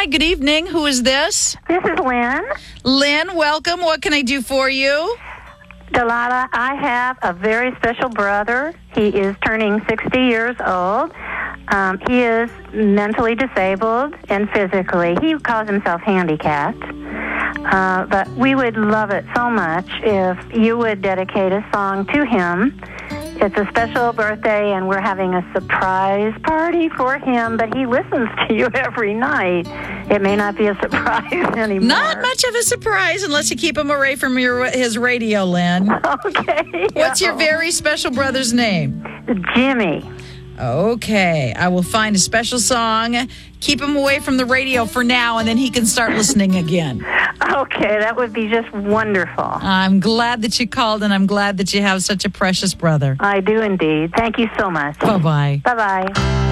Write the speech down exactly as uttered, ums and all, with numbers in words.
Hi, good evening. Who is this? This is Lynn. Lynn, welcome. What can I do for you? Delilah, I have a very special brother. He is turning sixty years old. Um, he is mentally disabled and physically. He calls himself handicapped. Uh, but we would love it so much if you would dedicate a song to him. It's a special birthday, and we're having a surprise party for him, but he listens to you every night. It may not be a surprise anymore. Not much of a surprise unless you keep him away from your his radio, Lynn. Okay. What's your very special brother's name? Jimmy. Okay. I will find a special song. Keep him away from the radio for now, and then he can start listening again. Okay, that would be just wonderful. I'm glad that you called, and I'm glad that you have such a precious brother. I do indeed. Thank you so much. Bye-bye. Bye-bye.